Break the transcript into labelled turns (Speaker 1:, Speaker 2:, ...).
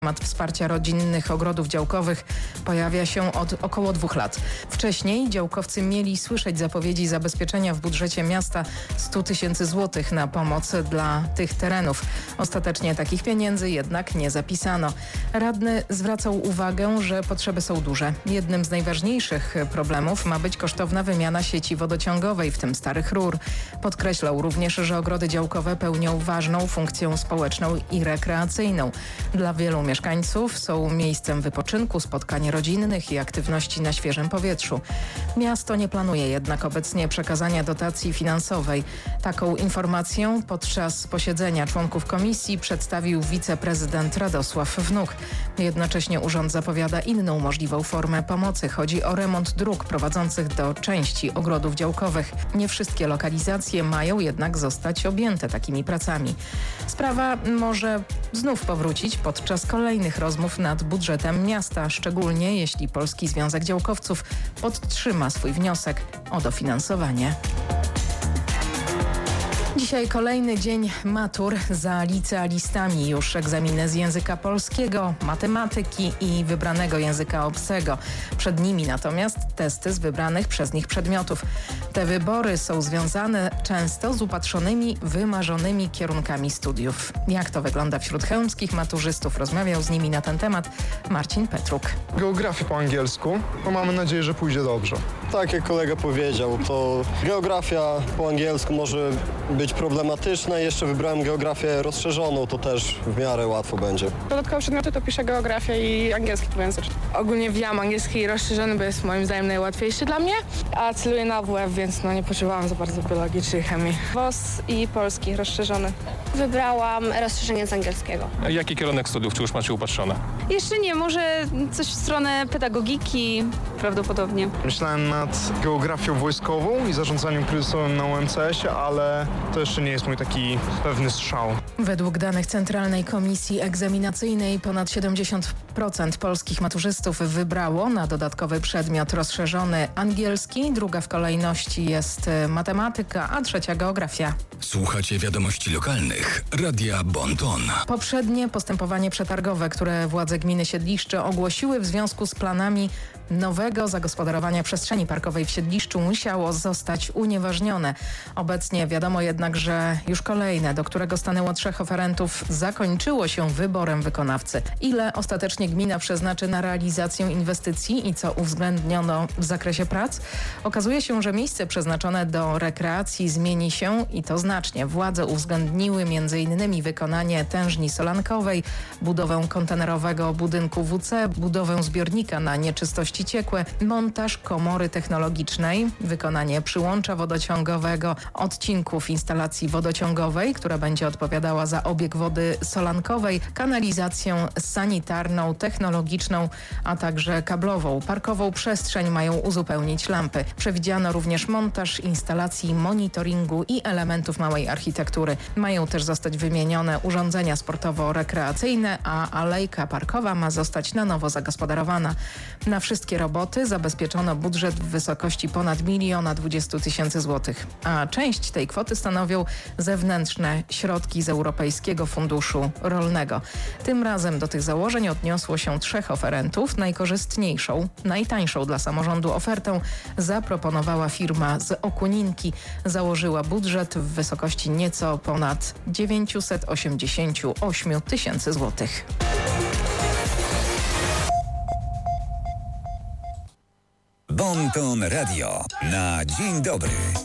Speaker 1: Temat wsparcia rodzinnych ogrodów działkowych pojawia się od około 2 lat. Wcześniej działkowcy mieli słyszeć zapowiedzi zabezpieczenia w budżecie miasta 100 000 złotych na pomoc dla tych terenów. Ostatecznie takich pieniędzy jednak nie zapisano. Radny zwracał uwagę, że potrzeby są duże. Jednym z najważniejszych problemów ma być kosztowna wymiana sieci wodociągowej, w tym starych rur. Podkreślał również, że ogrody działkowe pełnią ważną funkcję społeczną i rekreacyjną. Dla wielu mieszkańców są miejscem wypoczynku, spotkań rodzinnych i aktywności na świeżym powietrzu. Miasto nie planuje jednak obecnie przekazania dotacji finansowej. Taką informację podczas posiedzenia członków komisji przedstawił wiceprezydent Radosław Wnuk. Jednocześnie urząd zapowiada inną możliwą formę pomocy. Chodzi o remont dróg prowadzących do części ogrodów działkowych. Nie wszystkie lokalizacje mają jednak zostać objęte takimi pracami. Sprawa może znów powrócić podczas kolejnych rozmów nad budżetem miasta, szczególnie jeśli Polski Związek Działkowców podtrzyma swój wniosek o dofinansowanie. Dzisiaj kolejny dzień matur za licealistami. Już egzaminy z języka polskiego, matematyki i wybranego języka obcego. Przed nimi natomiast testy z wybranych przez nich przedmiotów. Te wybory są związane często z upatrzonymi, wymarzonymi kierunkami studiów. Jak to wygląda wśród chełmskich maturzystów? Rozmawiał z nimi na ten temat Marcin Petruk.
Speaker 2: Geografię po angielsku, mamy nadzieję, że pójdzie dobrze.
Speaker 3: Tak jak kolega powiedział, to geografia po angielsku może być problematyczna. Jeszcze wybrałem geografię rozszerzoną, to też w miarę łatwo będzie.
Speaker 4: Dodatkowe przedmioty to piszę geografię i angielski dwujęzyczny. Ogólnie wziąłam angielski rozszerzony, bo jest moim zdaniem najłatwiejszy dla mnie, a celuję na WF, więc nie potrzebowałam za bardzo biologii czy chemii.
Speaker 5: WOS i polski rozszerzony. Wybrałam rozszerzenie z angielskiego.
Speaker 6: A jaki kierunek studiów, czy już macie upatrzone?
Speaker 5: Jeszcze nie, może coś w stronę pedagogiki prawdopodobnie.
Speaker 2: Myślałem nad geografią wojskową i zarządzaniem kryzysowym na UMCS-ie, ale to jeszcze nie jest mój taki pewny strzał.
Speaker 1: Według danych Centralnej Komisji Egzaminacyjnej ponad 70% polskich maturzystów wybrało na dodatkowy przedmiot rozszerzony angielski, druga w kolejności jest matematyka, a trzecia geografia.
Speaker 7: Słuchacie wiadomości lokalnych Radia Bon Ton.
Speaker 1: Poprzednie postępowanie przetargowe, które władze gminy Siedliszcze ogłosiły w związku z planami nowego zagospodarowania przestrzeni parkowej w Siedliszczu, musiało zostać unieważnione. Obecnie wiadomo jednak, że już kolejne, do którego stanęło 3 oferentów, zakończyło się wyborem wykonawcy. Ile ostatecznie gmina przeznaczy na realizację inwestycji i co uwzględniono w zakresie prac? Okazuje się, że miejsce przeznaczone do rekreacji zmieni się i to znacznie. Władze uwzględniły m.in. wykonanie tężni solankowej, budowę kontenerowego budynku WC, budowę zbiornika na nieczystości ciekłe, montaż komory technologicznej, wykonanie przyłącza wodociągowego, odcinków instalacji wodociągowej, która będzie odpowiadała za obieg wody solankowej, kanalizację sanitarną, technologiczną, a także kablową. Parkową przestrzeń mają uzupełnić lampy. Przewidziano również montaż instalacji monitoringu i elementów małej architektury. Mają też zostać wymienione urządzenia sportowo-rekreacyjne, a alejka parkowa ma zostać na nowo zagospodarowana. Na wszystkie roboty zabezpieczono budżet w wysokości ponad 1 020 000 złotych, a część tej kwoty stanowią zewnętrzne środki z Europejskiego Funduszu Rolnego. Tym razem do tych założeń odniosło się 3 oferentów. Najkorzystniejszą, najtańszą dla samorządu ofertę zaproponowała firma z Okuninki. Założyła budżet w wysokości nieco ponad 988 000 złotych.
Speaker 7: Bon Ton Radio na dzień dobry.